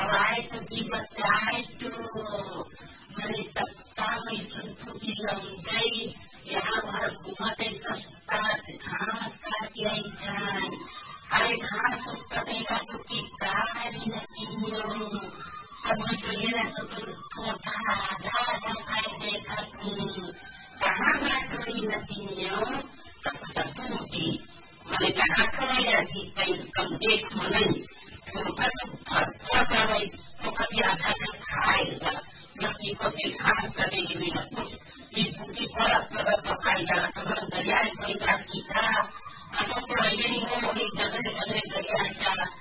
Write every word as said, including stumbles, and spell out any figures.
हवाए तो की बताए तो मैंने सत्ता में संतुकी गई यहाँ भर घूमते सस्ता घास काट आई जाए अरे घास उसका देखा तो की कारी नहीं समझ लिए तो छोटा आधा खाए देखा तू कहाँ मैं थोड़ी नदियों तब तक टूटी मैंने कहा खोया थी कहीं कम देखो नहीं तो कभी तो कभी आधा जब खाएगा नदी को भी घास करेगी भी न कुछ की परत परत पकाएगा तो दरिया कोई की था अगर तो यही हो जगह जगह दरिया का